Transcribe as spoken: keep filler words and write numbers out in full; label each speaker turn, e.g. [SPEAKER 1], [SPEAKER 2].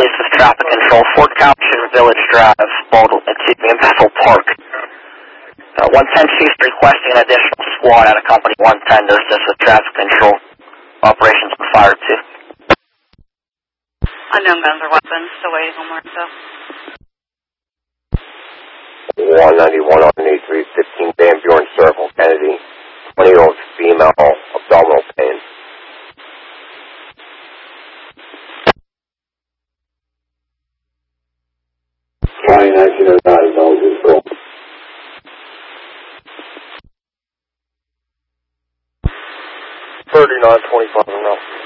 [SPEAKER 1] Police with traffic control, Fort Calhoun Village Drive, Baldwin, excuse me, in Bethel Park. Uh, one ten Chief's requesting an additional squad out of Company one ten to assist with traffic control operations with Fire two.
[SPEAKER 2] Unknown guns or weapons, still waiting on more info.
[SPEAKER 3] one ninety-one on eighty-three fifteen Van Buren Circle, Kennedy. twenty-year-old female, abdominal pain.
[SPEAKER 4] County nineteen oh nine, zone control.
[SPEAKER 3] thirty-nine twenty-five, no.